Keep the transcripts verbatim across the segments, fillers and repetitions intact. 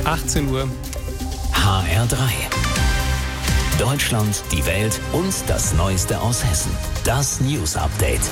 achtzehn Uhr. H R drei. Deutschland, die Welt und das Neueste aus Hessen. Das News Update.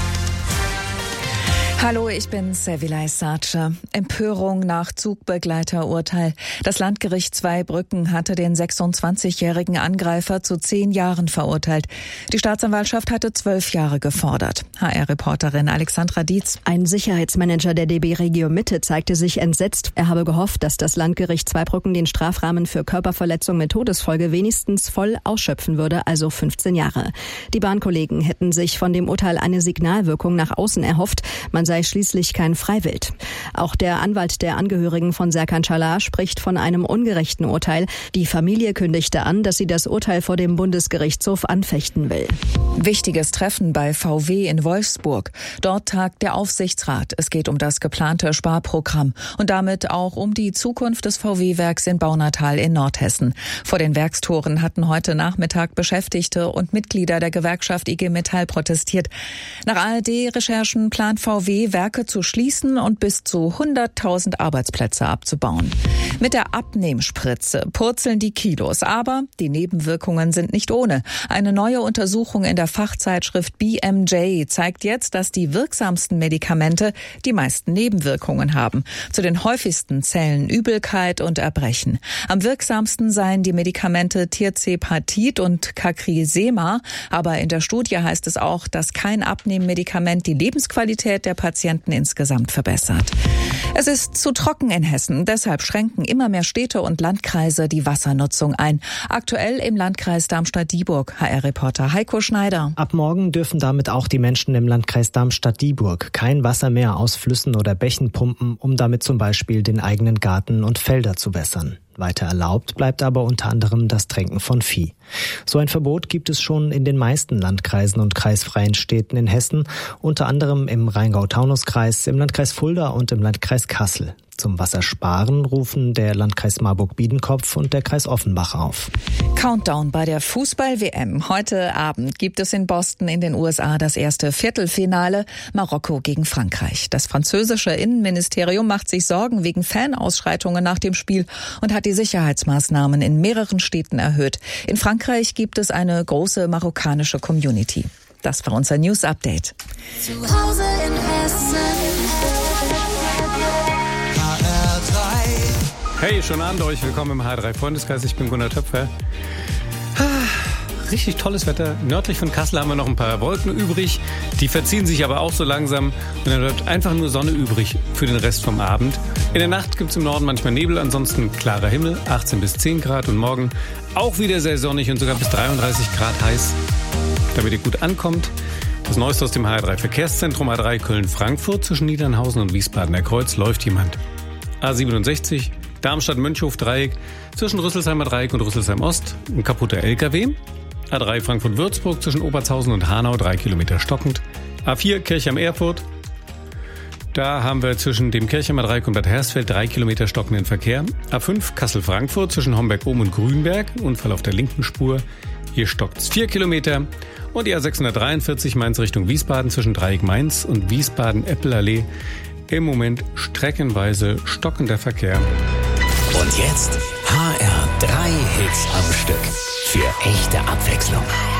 Hallo, ich bin Sevilay Sace. Empörung nach Zugbegleiterurteil. Das Landgericht Zweibrücken hatte den sechsundzwanzigjährigen Angreifer zu zehn Jahren verurteilt. Die Staatsanwaltschaft hatte zwölf Jahre gefordert. H R-Reporterin Alexandra Dietz. Ein Sicherheitsmanager der D B Regio Mitte zeigte sich entsetzt. Er habe gehofft, dass das Landgericht Zweibrücken den Strafrahmen für Körperverletzung mit Todesfolge wenigstens voll ausschöpfen würde, also fünfzehn Jahre. Die Bahnkollegen hätten sich von dem Urteil eine Signalwirkung nach außen erhofft. Man sei schließlich kein Freiwild. Auch der Anwalt der Angehörigen von Serkan Çalar spricht von einem ungerechten Urteil. Die Familie kündigte an, dass sie das Urteil vor dem Bundesgerichtshof anfechten will. Wichtiges Treffen bei V W in Wolfsburg. Dort tagt der Aufsichtsrat. Es geht um das geplante Sparprogramm und damit auch um die Zukunft des V W-Werks in Baunatal in Nordhessen. Vor den Werkstoren hatten heute Nachmittag Beschäftigte und Mitglieder der Gewerkschaft I G Metall protestiert. Nach A R D-Recherchen plant V W, Werke zu schließen und bis zu hunderttausend Arbeitsplätze abzubauen. Mit der Abnehmspritze purzeln die Kilos, aber die Nebenwirkungen sind nicht ohne. Eine neue Untersuchung in der Fachzeitschrift B M J zeigt jetzt, dass die wirksamsten Medikamente die meisten Nebenwirkungen haben. Zu den häufigsten zählen Übelkeit und Erbrechen. Am wirksamsten seien die Medikamente Tirzepatid und Cagrilema, aber in der Studie heißt es auch, dass kein Abnehmmedikament die Lebensqualität der Patienten insgesamt verbessert. Es ist zu trocken in Hessen, deshalb schränken immer mehr Städte und Landkreise die Wassernutzung ein. Aktuell im Landkreis Darmstadt-Dieburg. H R-Reporter Heiko Schneider. Ab morgen dürfen damit auch die Menschen im Landkreis Darmstadt-Dieburg kein Wasser mehr aus Flüssen oder Bächen pumpen, um damit zum Beispiel den eigenen Garten und Felder zu wässern. Weiter erlaubt bleibt aber unter anderem das Tränken von Vieh. So ein Verbot gibt es schon in den meisten Landkreisen und kreisfreien Städten in Hessen, unter anderem im Rheingau-Taunus-Kreis, im Landkreis Fulda und im Landkreis Kassel. Zum Wassersparen rufen der Landkreis Marburg-Biedenkopf und der Kreis Offenbach auf. Countdown bei der Fußball-W M. Heute Abend gibt es in Boston in den U S A das erste Viertelfinale, Marokko gegen Frankreich. Das französische Innenministerium macht sich Sorgen wegen Fanausschreitungen nach dem Spiel und hat die Sicherheitsmaßnahmen in mehreren Städten erhöht. In Frankreich gibt es eine große marokkanische Community. Das war unser News Update. Zu Hause in Hessen. Hey, schönen Abend euch. Willkommen im H R drei Freundeskreis. Ich bin Gunnar Töpfer. Ah, richtig tolles Wetter. Nördlich von Kassel haben wir noch ein paar Wolken übrig. Die verziehen sich aber auch so langsam. Und dann bleibt einfach nur Sonne übrig für den Rest vom Abend. In der Nacht gibt es im Norden manchmal Nebel, ansonsten klarer Himmel, achtzehn bis zehn Grad. Und morgen auch wieder sehr sonnig und sogar bis dreiunddreißig Grad heiß. Damit ihr gut ankommt, das Neueste aus dem H R drei Verkehrszentrum A drei Köln-Frankfurt zwischen Niedernhausen und Wiesbadener Kreuz läuft jemand. A siebenundsechzig Darmstadt-Mönchhof-Dreieck zwischen Rüsselsheimer Dreieck und Rüsselsheim-Ost, ein kaputter L K W. A drei Frankfurt-Würzburg zwischen Obertshausen und Hanau, drei Kilometer stockend. A vier Kirchheim-Erfurt. Da haben wir zwischen dem Kirchheimer Dreieck und Bad Hersfeld drei Kilometer stockenden Verkehr. A fünf Kassel-Frankfurt zwischen Homberg-Ohm und Grünberg, Unfall auf der linken Spur. Hier stockt's vier Kilometer. Und die A sechshundertdreiundvierzig Mainz Richtung Wiesbaden zwischen Dreieck Mainz und Wiesbaden-Eppelallee. Im Moment streckenweise stockender Verkehr. Und jetzt H R drei Hits am Stück. Für echte Abwechslung.